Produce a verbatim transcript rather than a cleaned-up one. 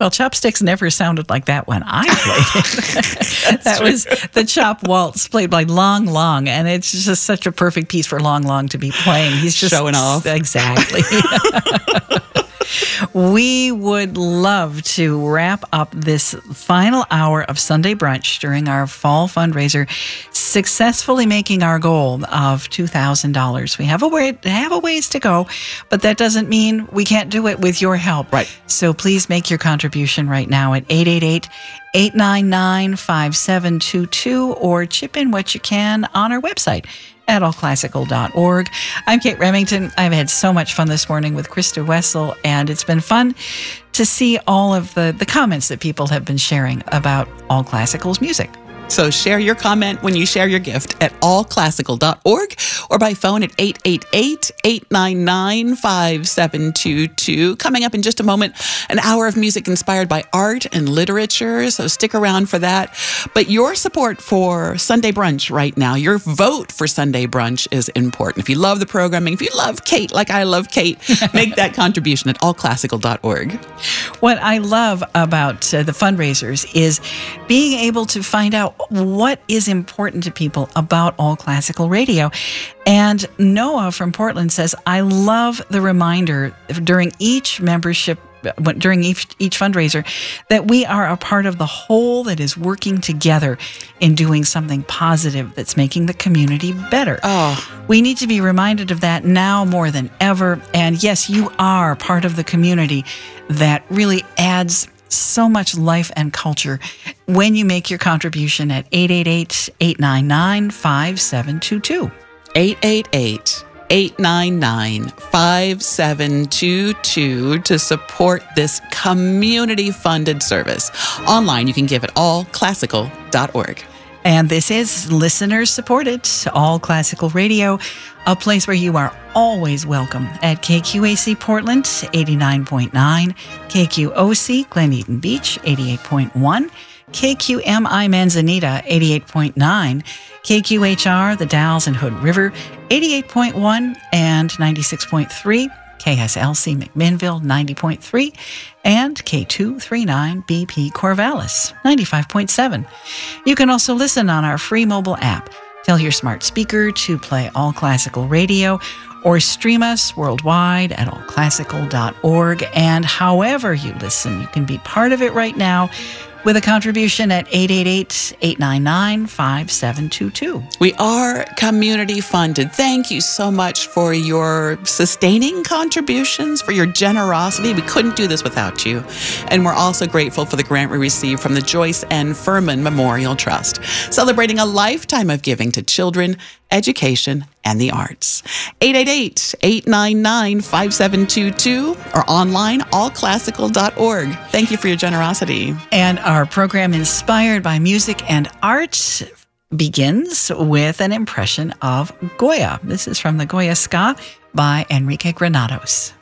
Well, Chopsticks never sounded like that when I played it. That was the Chop Waltz played by Long Long, and it's just such a perfect piece for Long Long to be playing. He's just showing off. Exactly. We would love to wrap up this final hour of Sunday Brunch during our fall fundraiser, successfully making our goal of two thousand dollars. We have a way, have a ways to go, but that doesn't mean we can't do it with your help. Right. So please make your contribution right now at eight eight eight, eight nine nine, five seven two two or chip in what you can on our website at all classical dot org. I'm Kate Remington. I've had so much fun this morning with Krista Wessel, and it's been fun to see all of the, the comments that people have been sharing about All Classical's music. So share your comment when you share your gift at all classical dot org or by phone at eight eight eight, eight nine nine, five seven two two. Coming up in just a moment, an hour of music inspired by art and literature, so stick around for that. But your support for Sunday Brunch right now, your vote for Sunday Brunch is important. If you love the programming, if you love Kate like I love Kate, make that contribution at all classical dot org. What I love about uh, the fundraisers is being able to find out what is important to people about All Classical Radio. And Noah from Portland says, I love the reminder during each membership, during each, each fundraiser, that we are a part of the whole that is working together in doing something positive that's making the community better. Oh. We need to be reminded of that now more than ever. And yes, you are part of the community that really adds so much life and culture when you make your contribution at eight eight eight, eight nine nine, five seven two two. eight eight eight, eight nine nine, five seven two two to support this community-funded service. Online, you can give at all classical dot org. And this is listener-supported All Classical Radio, a place where you are always welcome at K Q A C Portland, eighty-nine point nine, K Q O C Glen Eden Beach, eighty-eight point one, K Q M I Manzanita, eighty-eight point nine, K Q H R The Dalles and Hood River, eighty-eight point one and ninety-six point three, K S L C McMinnville, ninety point three, and K two thirty-nine B P Corvallis, ninety-five point seven. You can also listen on our free mobile app. Tell your smart speaker to play All Classical Radio or stream us worldwide at all classical dot org. And however you listen, you can be part of it right now with a contribution at eight eight eight, eight nine nine, five seven two two. We are community funded. Thank you so much for your sustaining contributions, for your generosity. We couldn't do this without you. And we're also grateful for the grant we received from the Joyce N. Furman Memorial Trust, celebrating a lifetime of giving to children, education, and the arts. eight eight eight, eight nine nine, five seven two two or online, all classical dot org. Thank you for your generosity. And our program, inspired by music and art, begins with an impression of Goya. This is from the Goya Ska by Enrique Granados.